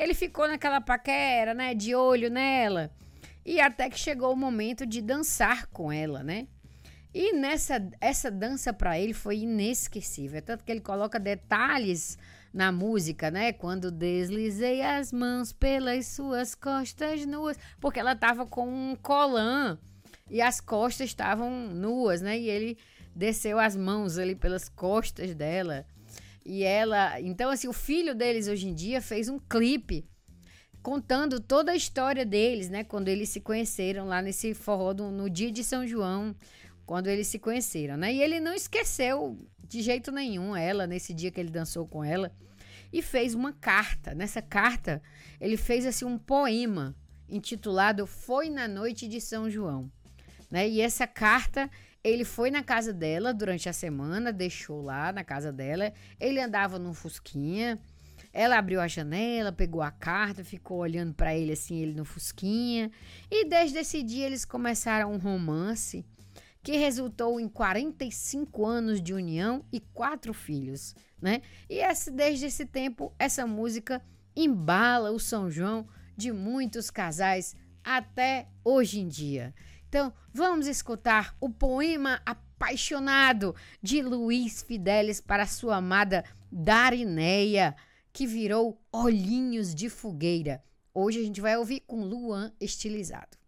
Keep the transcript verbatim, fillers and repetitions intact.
ele ficou naquela paquera, né, de olho nela, e até que chegou o momento de dançar com ela, né? E nessa essa dança para ele foi inesquecível, tanto que ele coloca detalhes na música, né? Quando deslizei as mãos pelas suas costas nuas, porque ela tava com um colã e as costas estavam nuas, né? E ele desceu as mãos ali pelas costas dela. E ela, então assim, o filho deles hoje em dia fez um clipe contando toda a história deles, né? Quando eles se conheceram lá nesse forró do, no dia de São João, quando eles se conheceram, né? E ele não esqueceu de jeito nenhum ela, nesse dia que ele dançou com ela, e fez uma carta. Nessa carta, ele fez assim um poema intitulado Foi na Noite de São João, né? E essa carta, ele foi na casa dela durante a semana, deixou lá na casa dela, ele andava num fusquinha, ela abriu a janela, pegou a carta, ficou olhando para ele assim, ele no fusquinha, e desde esse dia eles começaram um romance que resultou em quarenta e cinco anos de união e quatro filhos, né? E esse, desde esse tempo, essa música embala o São João de muitos casais até hoje em dia. Então, vamos escutar o poema apaixonado de Luiz Fidelis para sua amada Darineia, que virou Olhinhos de Fogueira. Hoje a gente vai ouvir com Luan estilizado.